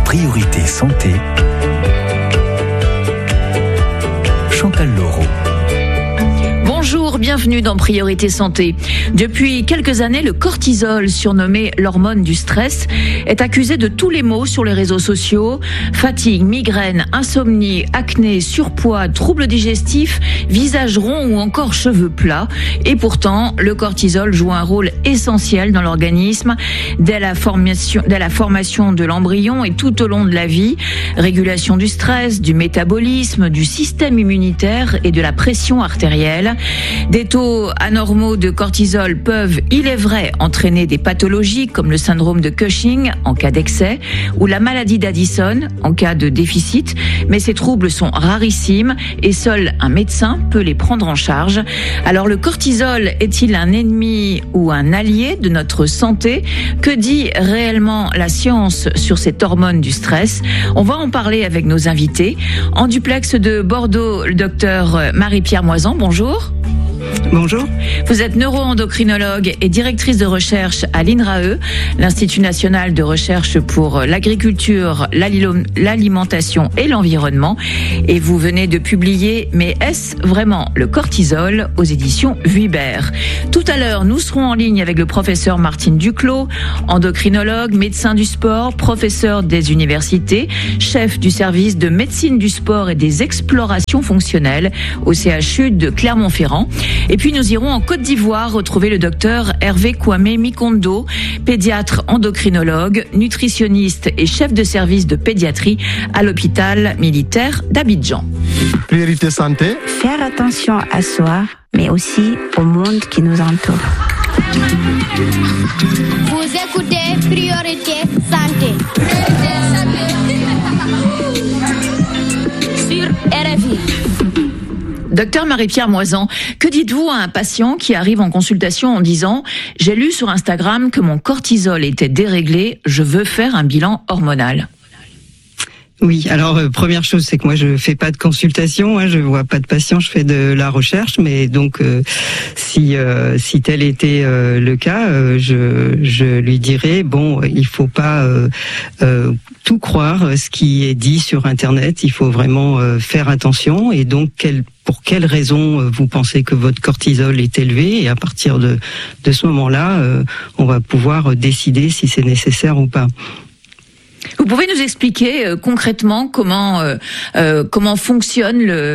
Priorité Santé, Chantal Laureau. Bonjour, bienvenue dans Priorité Santé. Depuis quelques années, le cortisol, surnommé l'hormone du stress, est accusé de tous les maux sur les réseaux sociaux. Fatigue, migraine, insomnie, acné, surpoids, troubles digestifs, visage rond ou encore cheveux plats. Et pourtant, le cortisol joue un rôle essentiel dans l'organisme dès la formation de l'embryon et tout au long de la vie. Régulation du stress, du métabolisme, du système immunitaire et de la pression artérielle. Des taux anormaux de cortisol peuvent, il est vrai, entraîner des pathologies comme le syndrome de Cushing en cas d'excès ou la maladie d'Addison en cas de déficit, mais ces troubles sont rarissimes et seul un médecin peut les prendre en charge. Alors le cortisol est-il un ennemi ou un allié de notre santé? Que dit réellement la science sur cette hormone du stress? On va en parler avec nos invités. En duplex de Bordeaux, le docteur Marie-Pierre Moisan, bonjour. Bonjour. Vous êtes neuro-endocrinologue et directrice de recherche à l'INRAE, l'Institut national de recherche pour l'agriculture, l'alimentation et l'environnement. Et vous venez de publier « Mais est-ce vraiment le cortisol ?» aux éditions Vuibert. Tout à l'heure, nous serons en ligne avec le professeur Martine Duclos, endocrinologue, médecin du sport, professeur des universités, chef du service de médecine du sport et des explorations fonctionnelles au CHU de Clermont-Ferrand. Et puis nous irons en Côte d'Ivoire retrouver le docteur Hervé Kwame Mikondo, pédiatre endocrinologue, nutritionniste et chef de service de pédiatrie à l'hôpital militaire d'Abidjan. Priorité santé. Faire attention à soi, mais aussi au monde qui nous entoure. Vous écoutez Priorité santé. Sur RFI. Docteur Marie-Pierre Moisan, que dites-vous à un patient qui arrive en consultation en disant « J'ai lu sur Instagram que mon cortisol était déréglé, je veux faire un bilan hormonal ». Oui, alors première chose, c'est que moi je fais pas de consultation, je vois pas de patients, je fais de la recherche, mais donc si tel était le cas, je lui dirais bon, il faut pas tout croire ce qui est dit sur Internet, il faut vraiment faire attention. Et donc pour quelles raisons vous pensez que votre cortisol est élevé, et à partir de ce moment-là, on va pouvoir décider si c'est nécessaire ou pas. Vous pouvez nous expliquer concrètement comment fonctionne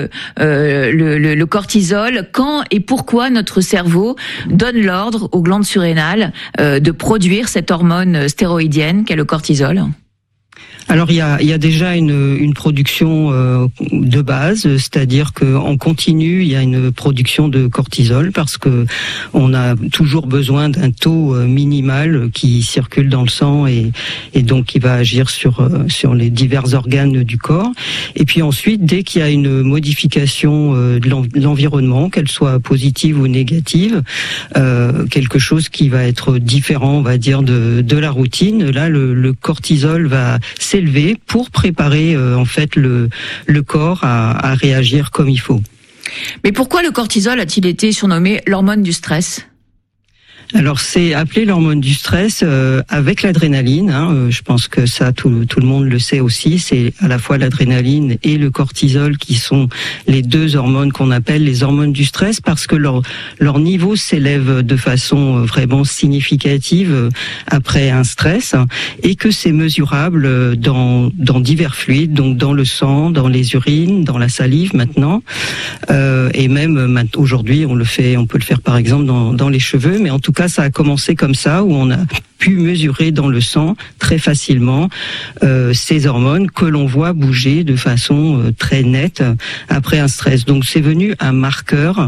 le cortisol, quand et pourquoi notre cerveau donne l'ordre aux glandes surrénales de produire cette hormone stéroïdienne qu'est le cortisol? Alors il y a déjà une production de base, c'est-à-dire que en continu il y a une production de cortisol parce que on a toujours besoin d'un taux minimal qui circule dans le sang et donc qui va agir sur les divers organes du corps. Et puis ensuite, dès qu'il y a une modification de l'environnement, qu'elle soit positive ou négative, quelque chose qui va être différent, on va dire de la routine, là le cortisol va s'élever pour préparer en fait le corps à réagir comme il faut. Mais pourquoi le cortisol a-t-il été surnommé l'hormone du stress ? Alors c'est appelé l'hormone du stress avec l'adrénaline. Je pense que ça tout le monde le sait aussi. C'est à la fois l'adrénaline et le cortisol qui sont les deux hormones qu'on appelle les hormones du stress parce que leur niveau s'élève de façon vraiment significative après un stress et que c'est mesurable dans divers fluides, donc dans le sang, dans les urines, dans la salive maintenant et même aujourd'hui on peut le faire par exemple dans les cheveux, mais en tout cas ça a commencé comme ça où on a pu mesurer dans le sang très facilement ces hormones que l'on voit bouger de façon très nette après un stress. Donc c'est devenu un marqueur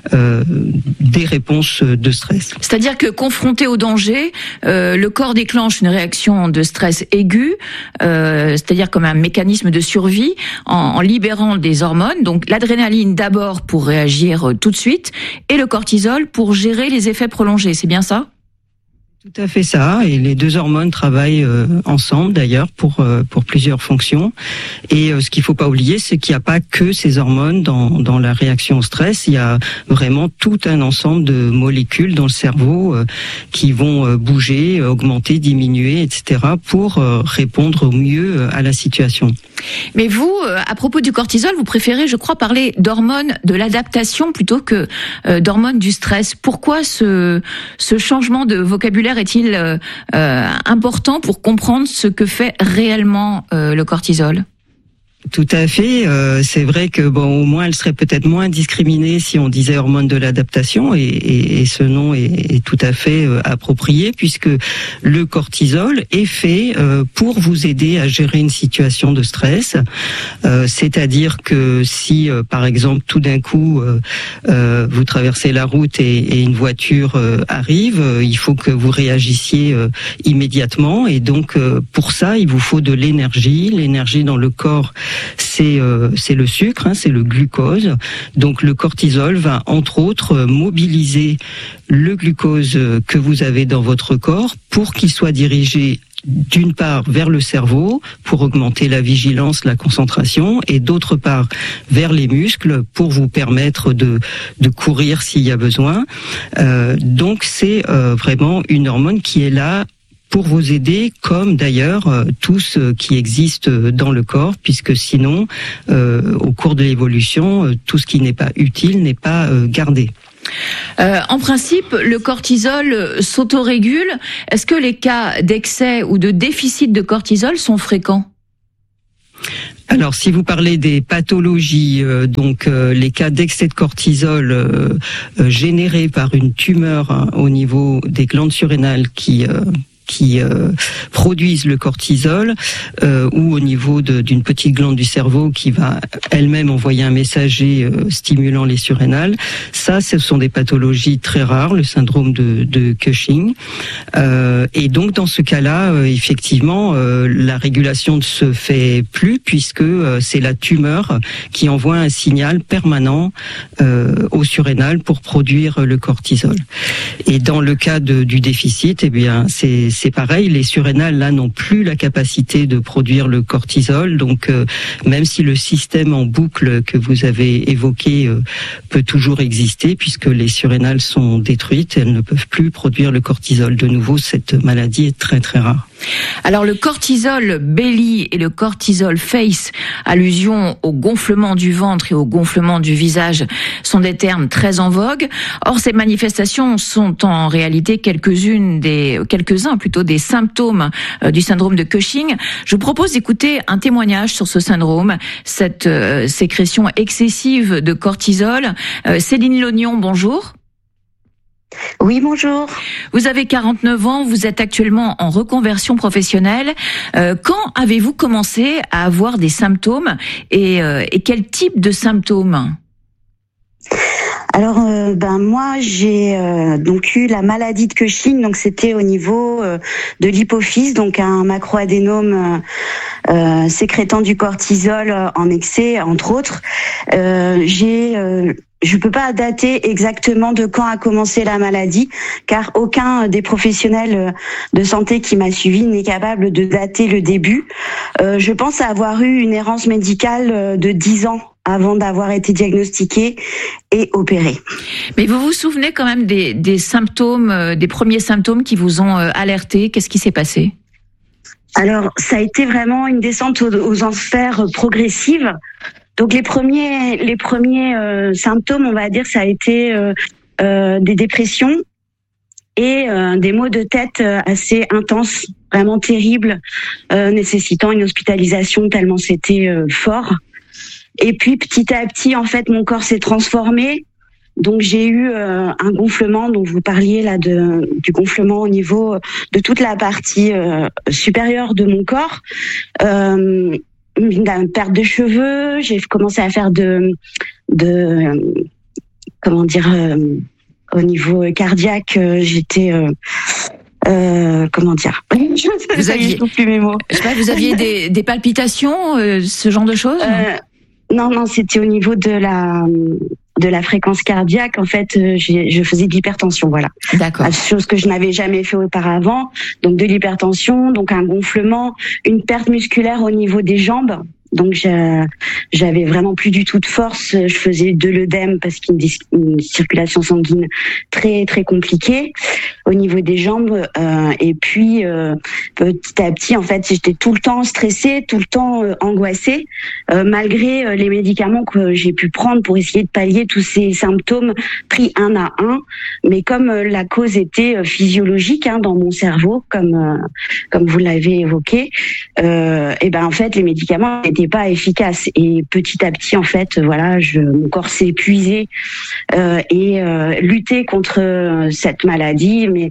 des réponses de stress. C'est-à-dire que confronté au danger, le corps déclenche une réaction de stress aiguë, c'est-à-dire comme un mécanisme de survie en libérant des hormones. Donc l'adrénaline d'abord pour réagir tout de suite et le cortisol pour gérer les effets prolongés. C'est bien ça ? Tout à fait ça, et les deux hormones travaillent ensemble d'ailleurs pour plusieurs fonctions. Et ce qu'il faut pas oublier, c'est qu'il n'y a pas que ces hormones dans la réaction au stress. Il y a vraiment tout un ensemble de molécules dans le cerveau qui vont bouger, augmenter, diminuer, etc. pour répondre au mieux à la situation. Mais vous, à propos du cortisol, vous préférez, je crois, parler d'hormones de l'adaptation plutôt que d'hormones du stress. Pourquoi ce changement de vocabulaire est-il important pour comprendre ce que fait réellement le cortisol ? Tout à fait. C'est vrai que au moins elle serait peut-être moins discriminée si on disait hormone de l'adaptation, et ce nom est tout à fait approprié, puisque le cortisol est fait pour vous aider à gérer une situation de stress. C'est-à-dire que si, par exemple, tout d'un coup vous traversez la route et une voiture arrive, il faut que vous réagissiez immédiatement, et donc pour ça il vous faut de l'énergie. L'énergie dans le corps, c'est le sucre, c'est le glucose. Donc le cortisol va entre autres mobiliser le glucose que vous avez dans votre corps pour qu'il soit dirigé d'une part vers le cerveau pour augmenter la vigilance, la concentration, et d'autre part vers les muscles pour vous permettre de courir s'il y a besoin. Donc c'est vraiment une hormone qui est là pour vous aider, comme d'ailleurs tout ce qui existe dans le corps, puisque sinon, au cours de l'évolution, tout ce qui n'est pas utile n'est pas gardé. En principe, le cortisol s'autorégule. Est-ce que les cas d'excès ou de déficit de cortisol sont fréquents ? Alors, si vous parlez des pathologies, donc les cas d'excès de cortisol générés par une tumeur au niveau des glandes surrénales qui produisent le cortisol, ou au niveau d'une petite glande du cerveau qui va elle-même envoyer un messager stimulant les surrénales. Ça, ce sont des pathologies très rares, le syndrome de Cushing. Et donc, dans ce cas-là, effectivement, la régulation ne se fait plus, puisque c'est la tumeur qui envoie un signal permanent aux surrénales pour produire le cortisol. Et dans le cas du déficit, eh bien, c'est pareil, les surrénales là n'ont plus la capacité de produire le cortisol, donc même si le système en boucle que vous avez évoqué peut toujours exister, puisque les surrénales sont détruites, elles ne peuvent plus produire le cortisol. De nouveau, cette maladie est très très rare. Alors le cortisol belly et le cortisol face, allusion au gonflement du ventre et au gonflement du visage, sont des termes très en vogue. Or ces manifestations sont en réalité quelques-uns des symptômes du syndrome de Cushing. Je vous propose d'écouter un témoignage sur ce syndrome, cette sécrétion excessive de cortisol. Céline Lognon, bonjour. Oui, bonjour. Vous avez 49 ans, vous êtes actuellement en reconversion professionnelle. Quand avez-vous commencé à avoir des symptômes et quel type de symptômes ? Alors, moi, j'ai donc eu la maladie de Cushing, donc c'était au niveau de l'hypophyse, donc un macroadénome sécrétant du cortisol en excès, entre autres. Je peux pas dater exactement de quand a commencé la maladie, car aucun des professionnels de santé qui m'a suivi n'est capable de dater le début. Je pense avoir eu une errance médicale de 10 ans avant d'avoir été diagnostiquée et opérée. Mais vous vous souvenez quand même des symptômes, des premiers symptômes qui vous ont alerté ? Qu'est-ce qui s'est passé ? Alors, ça a été vraiment une descente aux enfers progressive. Donc les premiers symptômes, on va dire, ça a été des dépressions et des maux de tête assez intenses, vraiment terribles, nécessitant une hospitalisation tellement c'était fort. Et puis petit à petit, en fait, mon corps s'est transformé. Donc j'ai eu un gonflement, dont vous parliez là du gonflement au niveau de toute la partie supérieure de mon corps. Une perte de cheveux, j'ai commencé à faire au niveau cardiaque, j'étais vous aviez plus mes mots. Je sais pas, vous aviez des palpitations, ce genre de choses ? Non, c'était au niveau de de la fréquence cardiaque, en fait, je faisais de l'hypertension, voilà. D'accord. Chose que je n'avais jamais fait auparavant. Donc de l'hypertension, donc un gonflement, une perte musculaire au niveau des jambes. Donc j'avais vraiment plus du tout de force. Je faisais de l'œdème parce qu'il y a une circulation sanguine très très compliquée au niveau des jambes. Et puis petit à petit, en fait, j'étais tout le temps stressée, tout le temps angoissée, malgré les médicaments que j'ai pu prendre pour essayer de pallier tous ces symptômes pris un à un. Mais comme la cause était physiologique dans mon cerveau, comme vous l'avez évoqué, et ben en fait les médicaments n'étaient pas efficace, et petit à petit en fait voilà, mon corps s'est épuisé et lutter contre cette maladie, mais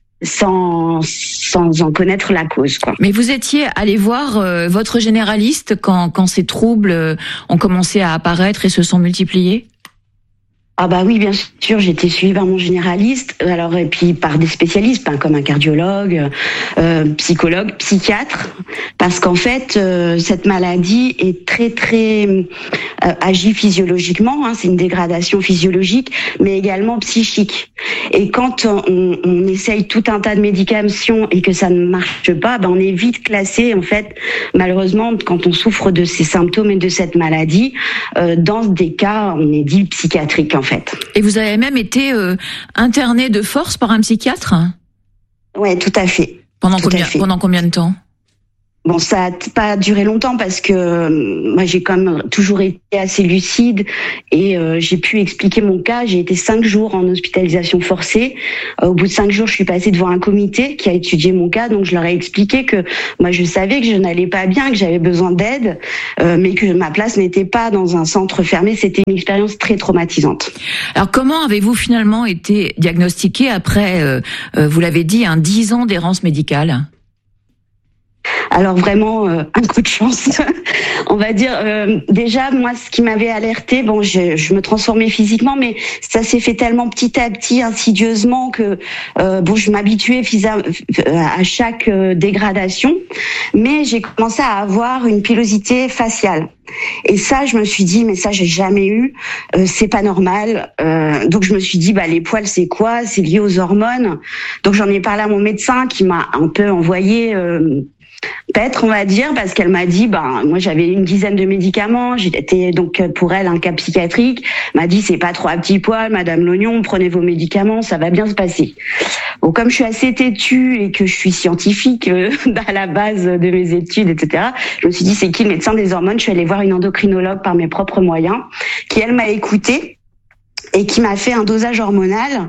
sans en connaître la cause, quoi. Mais vous étiez allé voir votre généraliste quand ces troubles ont commencé à apparaître et se sont multipliés? Ah bah oui, bien sûr, j'ai été suivie par mon généraliste, alors et puis par des spécialistes, comme un cardiologue, psychologue, psychiatre, parce qu'en fait cette maladie est très très agit physiologiquement, c'est une dégradation physiologique, mais également psychique. Et quand on essaye tout un tas de médications et que ça ne marche pas, on est vite classé, en fait, malheureusement, quand on souffre de ces symptômes et de cette maladie, dans des cas, on est dit psychiatrique, en fait. Et vous avez même été interné de force par un psychiatre? Ouais, tout à fait. Pendant combien de temps? Bon, ça a pas duré longtemps parce que moi j'ai quand même toujours été assez lucide et j'ai pu expliquer mon cas. J'ai été 5 jours en hospitalisation forcée. Au bout de 5 jours, je suis passée devant un comité qui a étudié mon cas, donc je leur ai expliqué que moi je savais que je n'allais pas bien, que j'avais besoin d'aide, mais que ma place n'était pas dans un centre fermé. C'était une expérience très traumatisante. Alors comment avez-vous finalement été diagnostiquée après, vous l'avez dit, 10 ans d'errance médicale? Alors vraiment un coup de chance, on va dire. Déjà moi, ce qui m'avait alerté, je me transformais physiquement, mais ça s'est fait tellement petit à petit, insidieusement, que je m'habituais à chaque dégradation, mais j'ai commencé à avoir une pilosité faciale. Et ça, je me suis dit, mais ça, j'ai jamais eu, c'est pas normal. Donc je me suis dit, les poils, c'est quoi? C'est lié aux hormones. Donc j'en ai parlé à mon médecin qui m'a un peu envoyé paître, on va dire, parce qu'elle m'a dit, moi j'avais une dizaine de médicaments, j'étais donc pour elle un cas psychiatrique, m'a dit c'est pas trop à petits poils, Madame Lognon, prenez vos médicaments, ça va bien se passer. Bon, comme je suis assez têtue et que je suis scientifique à la base de mes études, etc., je me suis dit c'est qui le médecin des hormones? Je suis allée voir une endocrinologue par mes propres moyens, qui elle m'a écoutée et qui m'a fait un dosage hormonal.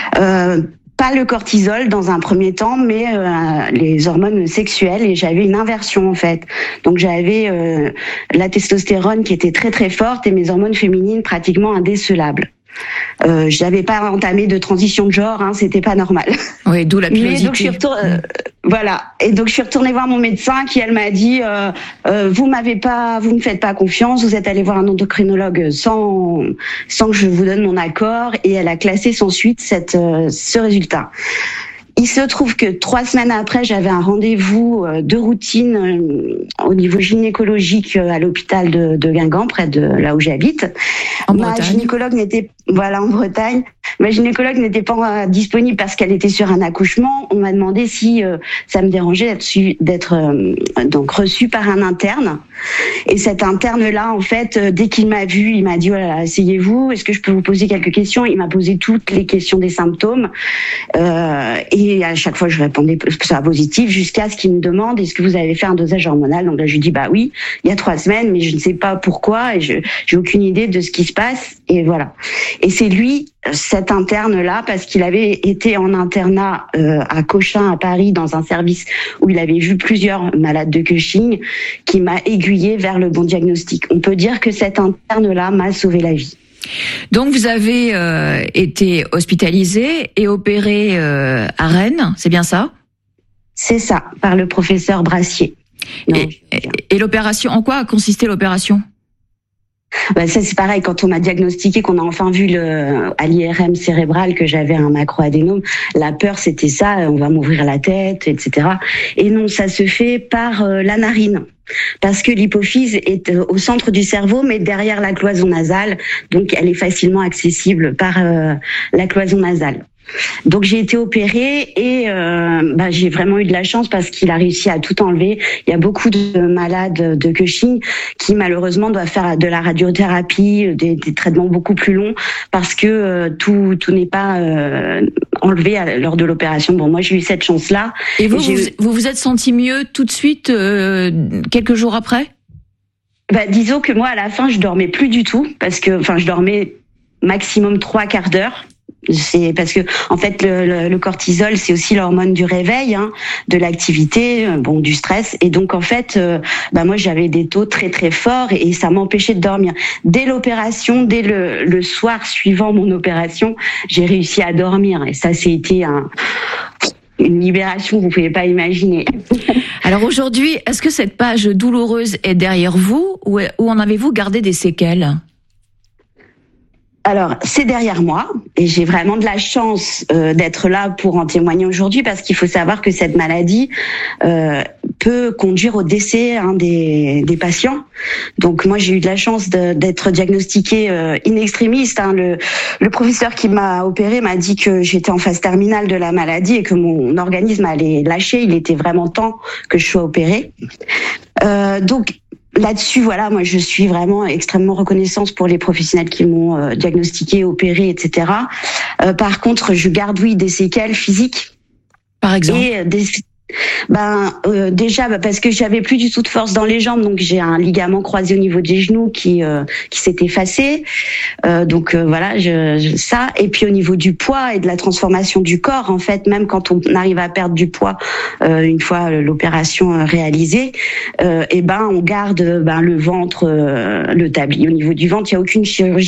Pas le cortisol dans un premier temps, mais les hormones sexuelles, et j'avais une inversion en fait. Donc j'avais la testostérone qui était très très forte et mes hormones féminines pratiquement indécelables. Je n'avais pas entamé de transition de genre, c'était pas normal. Oui, d'où la pilosité. Voilà. Et donc je suis retournée voir mon médecin qui elle m'a dit vous me faites pas confiance, vous êtes allé voir un endocrinologue sans que je vous donne mon accord, et elle a classé sans suite ce résultat. Il se trouve que 3 semaines après, j'avais un rendez-vous de routine au niveau gynécologique à l'hôpital de Guingamp, près de là où j'habite. Ma gynécologue n'était, en Bretagne. Ma gynécologue n'était pas disponible parce qu'elle était sur un accouchement. On m'a demandé si ça me dérangeait d'être donc reçue par un interne. Et cet interne-là, en fait, dès qu'il m'a vu, il m'a dit voilà, asseyez-vous. Est-ce que je peux vous poser quelques questions? Il m'a posé toutes les questions des symptômes. Et à chaque fois, je répondais ça positif, jusqu'à ce qu'il me demande est-ce que vous avez fait un dosage hormonal? Donc là, je lui dis oui, il y a 3 semaines, mais je ne sais pas pourquoi et j'ai aucune idée de ce qui se passe. Et voilà. Et c'est lui, cet interne-là, parce qu'il avait été en internat à Cochin, à Paris, dans un service où il avait vu plusieurs malades de Cushing, qui m'a aiguillé vers le bon diagnostic. On peut dire que cet interne-là m'a sauvé la vie. Donc vous avez été hospitalisé et opéré à Rennes, c'est bien ça? C'est ça, par le professeur Brassier. Et l'opération, en quoi a consisté l'opération? Ça c'est pareil, quand on m'a diagnostiqué, qu'on a enfin vu à l'IRM cérébral que j'avais un macroadénome, la peur c'était ça, on va m'ouvrir la tête, etc. Et non, ça se fait par la narine. parce que l'hypophyse est au centre du cerveau, mais derrière la cloison nasale, donc elle est facilement accessible par la cloison nasale. Donc j'ai été opérée et j'ai vraiment eu de la chance parce qu'il a réussi à tout enlever. Il y a beaucoup de malades de Cushing qui malheureusement doivent faire de la radiothérapie, des traitements beaucoup plus longs parce que tout n'est pas enlevé lors de l'opération. Bon, moi j'ai eu cette chance-là. Et vous vous êtes senti mieux tout de suite quelques jours après ? Disons que moi à la fin je dormais plus du tout parce que je dormais maximum 3 quarts d'heure. C'est parce que en fait le cortisol c'est aussi l'hormone du réveil, de l'activité, du stress, et donc en fait moi j'avais des taux très très forts et ça m'empêchait de dormir. Dès l'opération, dès le soir suivant mon opération, j'ai réussi à dormir et ça c'était une libération que vous pouvez pas imaginer. Alors aujourd'hui, est-ce que cette page douloureuse est derrière vous ou en avez-vous gardé des séquelles ? Alors, c'est derrière moi et j'ai vraiment de la chance d'être là pour en témoigner aujourd'hui parce qu'il faut savoir que cette maladie peut conduire au décès des patients. Donc moi, j'ai eu de la chance d'être diagnostiquée in extremis. Le professeur qui m'a opérée m'a dit que j'étais en phase terminale de la maladie et que mon organisme allait lâcher. Il était vraiment temps que je sois opérée. Donc là-dessus, voilà, moi je suis vraiment extrêmement reconnaissante pour les professionnels qui m'ont diagnostiqué, opéré, etc. Par contre, je garde des séquelles physiques. Par exemple. Et déjà parce que j'avais plus du tout de force dans les jambes, donc j'ai un ligament croisé au niveau des genoux qui s'est effacé. Voilà, ça. Et puis au niveau du poids et de la transformation du corps, en fait, même quand on arrive à perdre du poids une fois l'opération réalisée, on garde le ventre, le tablier. Au niveau du ventre, il y a aucune chirurgie